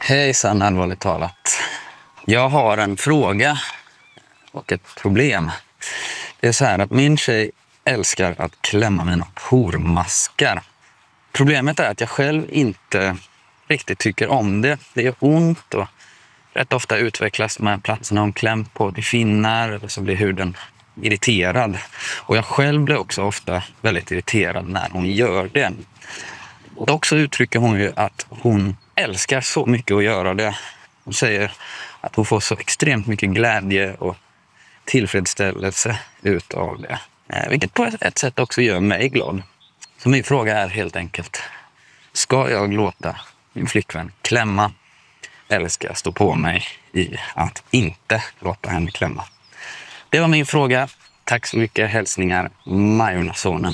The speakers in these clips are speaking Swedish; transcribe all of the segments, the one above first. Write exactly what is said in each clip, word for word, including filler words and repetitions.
Hejsan, allvarligt talat. Jag har en fråga och ett problem. Det är så här att min tjej älskar att klämma mina pormaskar. Problemet är att jag själv inte riktigt tycker om det. Det gör ont och rätt ofta utvecklas de här platserna om kläm på det finnar eller så blir huden irriterad. Och jag själv blir också ofta väldigt irriterad när hon gör det. Dock så uttrycker hon ju att hon älskar så mycket att göra det. Hon säger att hon får så extremt mycket glädje och tillfredsställelse utav det. Vilket på ett sätt också gör mig glad. Så min fråga är helt enkelt: ska jag låta min flickvän klämma eller ska jag stå på mig i att inte låta henne klämma? Det var min fråga. Tack så mycket. Hälsningar, Majornasonen.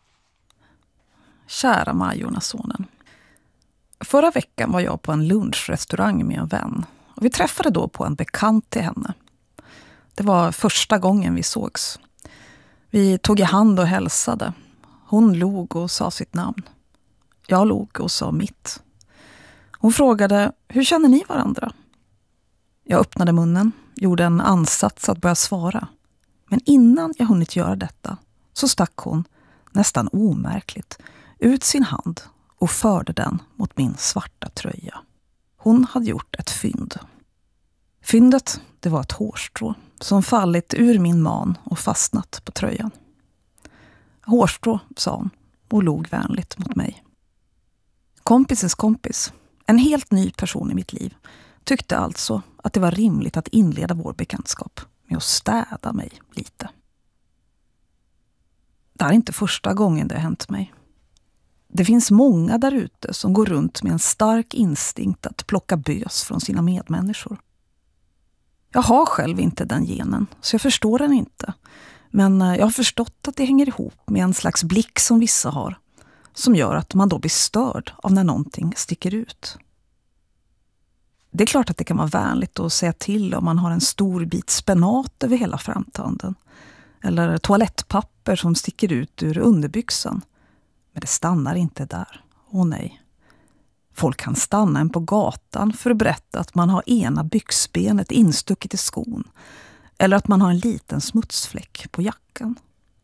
Kära Majornasonen. Förra veckan var jag på en lunchrestaurang med en vän. Och vi träffade då på en bekant till henne. Det var första gången vi sågs. Vi tog i hand och hälsade. Hon log och sa sitt namn. Jag log och sa mitt. Hon frågade: hur känner ni varandra? Jag öppnade munnen, gjorde en ansats att börja svara. Men innan jag hunnit göra detta så stack hon, nästan omärkligt, ut sin hand och förde den mot min svarta tröja. Hon hade gjort ett fynd. Fyndet, det var ett hårstrå som fallit ur min man och fastnat på tröjan. Hårstrå, sa hon och log vänligt mot mig. Kompisens kompis, en helt ny person i mitt liv, tyckte alltså att det var rimligt att inleda vår bekantskap med att städa mig lite. Det är inte första gången det har hänt mig. Det finns många där ute som går runt med en stark instinkt att plocka bös från sina medmänniskor. Jag har själv inte den genen, så jag förstår den inte. Men jag har förstått att det hänger ihop med en slags blick som vissa har, som gör att man då blir störd av när någonting sticker ut. Det är klart att det kan vara vänligt att säga till om man har en stor bit spenat över hela framtanden. Eller toalettpapper som sticker ut ur underbyxan. Men det stannar inte där. Åh nej. Folk kan stanna en på gatan för att berätta att man har ena byxbenet instucket i skon. Eller att man har en liten smutsfläck på jackan.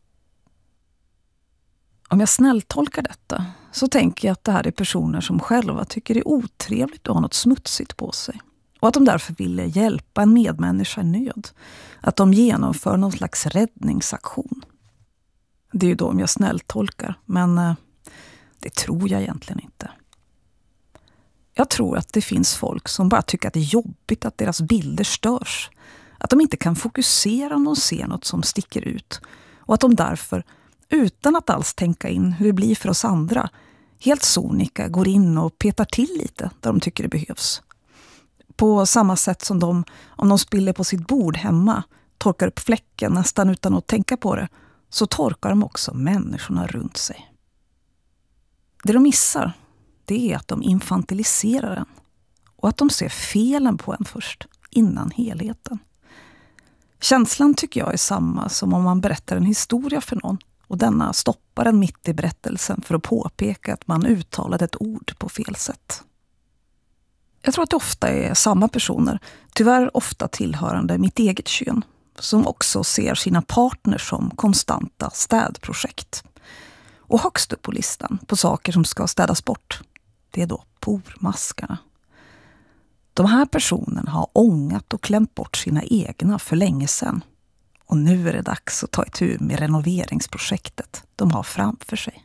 Om jag snälltolkar detta så tänker jag att det här är personer som själva tycker det är otrevligt att ha något smutsigt på sig. Och att de därför ville hjälpa en medmänniska i nöd. Att de genomför någon slags räddningsaktion. Det är ju då om jag snälltolkar, men eh, det tror jag egentligen inte. Jag tror att det finns folk som bara tycker att det är jobbigt att deras bilder störs. Att de inte kan fokusera om de ser något som sticker ut. Och att de därför, utan att alls tänka in hur det blir för oss andra, helt sonika går in och petar till lite där de tycker det behövs. På samma sätt som de, om de spiller på sitt bord hemma, torkar upp fläcken nästan utan att tänka på det, så torkar de också människorna runt sig. Det de missar, det är att de infantiliserar en. Och att de ser felen på en först, innan helheten. Känslan tycker jag är samma som om man berättar en historia för någon. Och denna stoppar en mitt i berättelsen för att påpeka att man uttalade ett ord på fel sätt. Jag tror att det ofta är samma personer, tyvärr ofta tillhörande mitt eget kön, som också ser sina partners som konstanta städprojekt. Och högst upp på listan på saker som ska städas bort, det är då pormaskarna. De här personerna har ångat och klämt bort sina egna för länge sedan. Och nu är det dags att ta itu med renoveringsprojektet de har framför sig.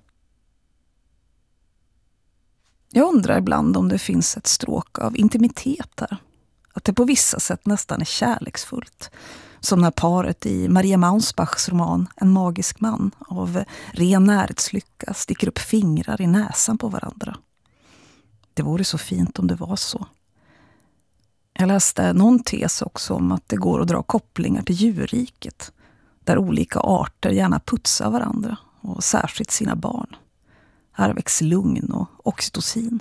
Jag undrar ibland om det finns ett stråk av intimitet här. Att det på vissa sätt nästan är kärleksfullt. Som när paret i Maria Maunsbachs roman En magisk man av ren närhetslycka sticker upp fingrar i näsan på varandra. Det vore så fint om det var så. Jag läste någon tes också om att det går att dra kopplingar till djurriket. Där olika arter gärna putsar varandra och särskilt sina barn. Här väcks lugn och oxytocin.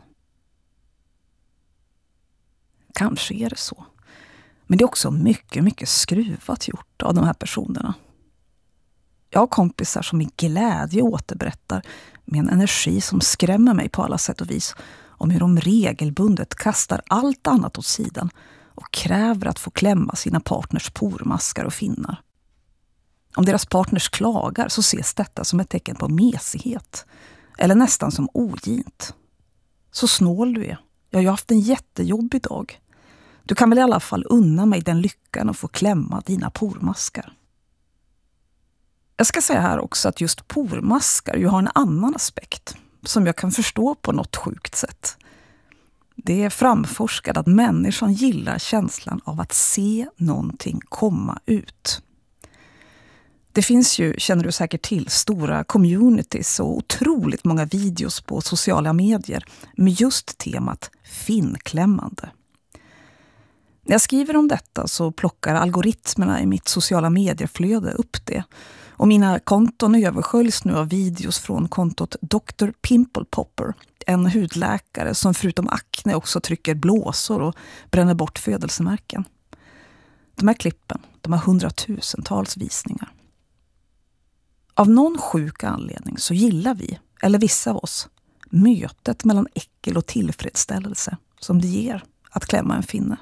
Kanske är det så. Men det är också mycket, mycket skruvat gjort av de här personerna. Jag har kompisar som i glädje återberättar med en energi som skrämmer mig på alla sätt och vis om hur de regelbundet kastar allt annat åt sidan och kräver att få klämma sina partners pormaskar och finnar. Om deras partners klagar så ses detta som ett tecken på mesighet eller nästan som ogint. Så snål du är. Jag har ju haft en jättejobbig dag. Du kan väl i alla fall unna mig den lyckan att få klämma dina pormaskar. Jag ska säga här också att just pormaskar ju har en annan aspekt som jag kan förstå på något sjukt sätt. Det är framforskat att människan gillar känslan av att se någonting komma ut. Det finns ju, känner du säkert till, stora communities och otroligt många videos på sociala medier med just temat finklämmande. När jag skriver om detta så plockar algoritmerna i mitt sociala medieflöde upp det. Och mina konton översköljs nu av videos från kontot doktor Pimple Popper, en hudläkare som förutom akne också trycker blåsor och bränner bort födelsemärken. De här klippen, de har hundratusentals visningar. Av någon sjuk anledning så gillar vi, eller vissa av oss, mötet mellan äckel och tillfredsställelse som det ger att klämma en finne.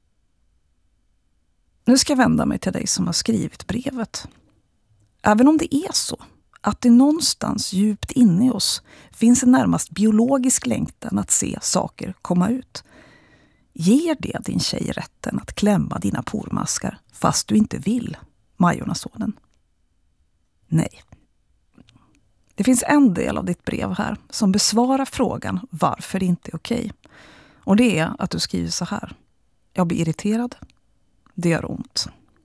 Nu ska jag vända mig till dig som har skrivit brevet. Även om det är så att det någonstans djupt inne i oss finns en närmast biologisk längtan att se saker komma ut, ger det din tjej rätten att klämma dina pormaskar fast du inte vill, Majornasonen? Nej. Det finns en del av ditt brev här som besvarar frågan varför det inte är okej. Och det är att du skriver så här. Jag blir irriterad. Det gör ont.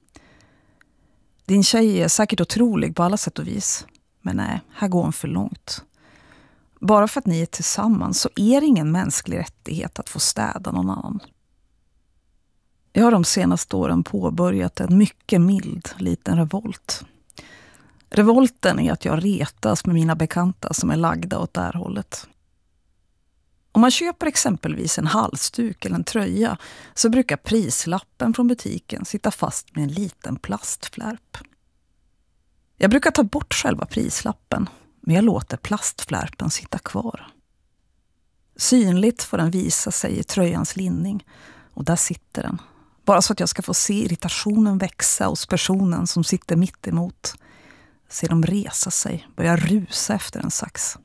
Din tjej är säkert otrolig på alla sätt och vis. Men nej, här går hon för långt. Bara för att ni är tillsammans så är det ingen mänsklig rättighet att få städa någon annan. Jag har de senaste åren påbörjat en mycket mild liten revolt. Revolten är att jag retas med mina bekanta som är lagda åt det här hållet. Om man köper exempelvis en halsduk eller en tröja så brukar prislappen från butiken sitta fast med en liten plastflärp. Jag brukar ta bort själva prislappen, men jag låter plastflärpen sitta kvar. Synligt får den visa sig i tröjans linning och där sitter den. Bara så att jag ska få se irritationen växa hos personen som sitter mitt emot. Se dem resa sig, börja rusa efter en sax.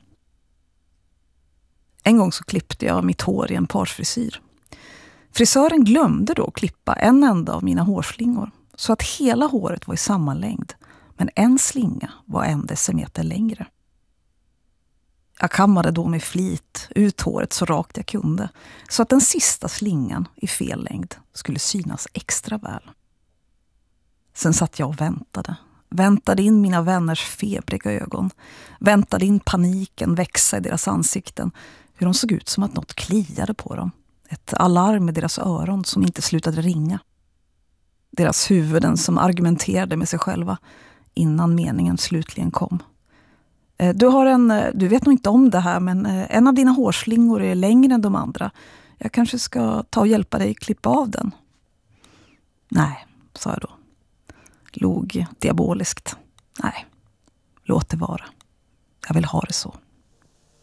En gång så klippte jag mitt hår i en parsfrisyr. Frisören glömde då klippa en enda av mina hårslingor så att hela håret var i samma längd, men en slinga var en decimeter längre. Jag kammade då med flit ut håret så rakt jag kunde så att den sista slingan i fel längd skulle synas extra väl. Sen satt jag och väntade. Väntade in mina vänners febriga ögon. Väntade in paniken växa i deras ansikten. Hur de såg ut som att något kliade på dem. Ett alarm i deras öron som inte slutade ringa. Deras huvuden som argumenterade med sig själva innan meningen slutligen kom. Du har en, du vet nog inte om det här, men en av dina hårslingor är längre än de andra. Jag kanske ska ta och hjälpa dig klippa av den. Nej, sa jag då. Log diaboliskt. Nej, låt det vara. Jag vill ha det så.